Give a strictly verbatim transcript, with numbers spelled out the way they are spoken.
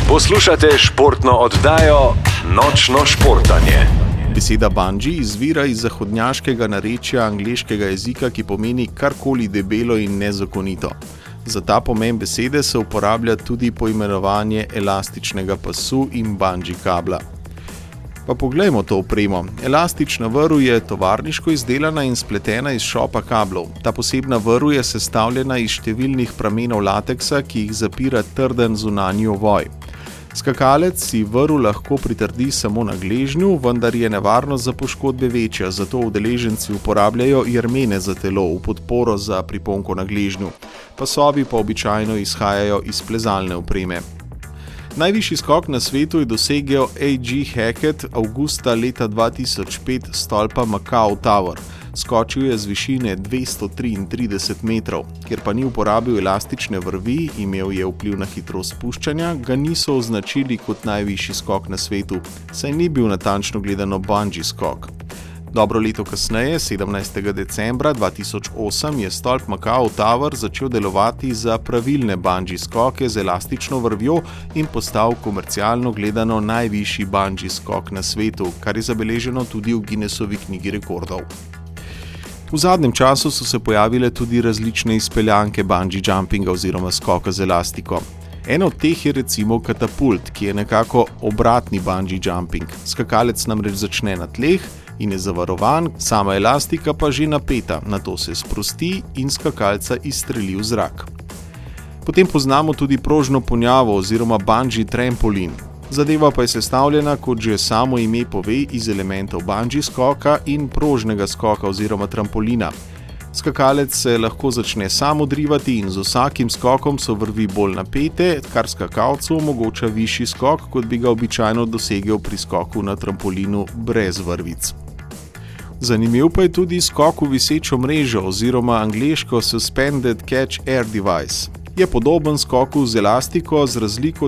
Poslušate športno oddajo Nočno športanje. Beseda bungee izvira iz zahodnjaškega narečja angleškega jezika, ki pomeni karkoli debelo in nezakonito. Za ta pomen besede se uporablja tudi poimenovanje elastičnega pasu in bungee kabla. Pa poglejmo to opremo. Elastična vrv je tovarniško izdelana in spletena iz šopa kablov. Ta posebna vrv je sestavljena iz številnih pramenov lateksa, ki jih zapira trden zunanji ovoj. Skakalec si vrv lahko pritrdi samo na gležnju, vendar je nevarnost za poškodbe večja, zato udeleženci uporabljajo jermene za telo v podporo za priponko na gležnju. Pasovi pa običajno izhajajo iz plezalne opreme. Najvišji skok na svetu je dosegel A G Hackett avgusta leta dva tisoč pet s stolpa Macau Tower. Skočil je z višine dvesto triintrideset metrov. Ker pa ni uporabil elastične vrvi, imel je vpliv na hitrost spuščanja, ga niso označili kot najvišji skok na svetu, saj ni bil natančno gledano bungee skok. Dobro leto kasneje, sedemnajstega decembra dva tisoč osem, je stolp Macau Tower začel delovati za pravilne bungee skoke z elastično vrvjo in postal komercialno gledano najvišji bungee skok na svetu, kar je zabeleženo tudi v Guinnessovi knjigi rekordov. V zadnjem času so se pojavile tudi različne izpeljanke bungee jumpinga oziroma skoka z elastiko. Eno od teh je recimo katapult, ki je nekako obratni bungee jumping. Skakalec namreč začne na tleh in je zavarovan, sama elastika pa že napeta, nato se sprosti in skakalca izstreli v zrak. Potem poznamo tudi prožno ponjavo oziroma bungee trampolin. Zadeva pa je sestavljena, kot že samo ime pove, iz elementov bungee skoka in prožnega skoka oziroma trampolina. Skakalec se lahko začne sam odrivati in z vsakim skokom so vrvi bolj napete, kar skakalcu omogoča višji skok, kot bi ga običajno dosegel pri skoku na trampolinu brez vrvic. Zanimiv pa je tudi skok v visečo mrežo oziroma angleško Suspended Catch Air Device. Je podoben skoku z elastiko, z razliko,